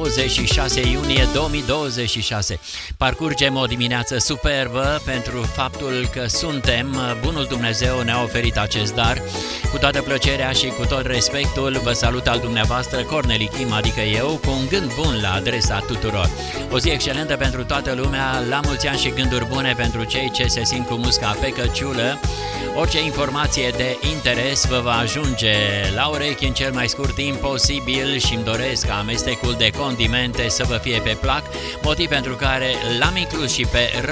26 iunie 2026. Parcurgem o dimineață superbă pentru faptul că suntem. Bunul Dumnezeu ne-a oferit acest dar. Cu toată plăcerea și cu tot respectul vă salut al dumneavoastră Corneli Kim, adică eu, cu un gând bun la adresa tuturor. O zi excelentă pentru toată lumea, la mulți ani și gânduri bune pentru cei ce se simt cu musca pe căciulă. Orice informație de interes vă va ajunge la urechi în cel mai scurt timp posibil și îmi doresc ca amestecul de condimente să vă fie pe plac, motiv pentru care l-am inclus și pe